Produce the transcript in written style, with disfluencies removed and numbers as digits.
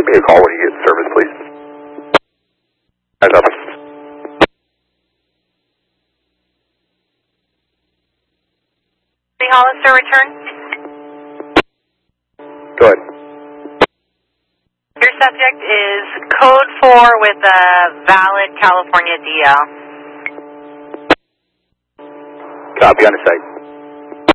give me a call when you get service, please. Nothing. Hollister, return. Go ahead. Your subject is code 4 with a valid California DL. Copy on the site.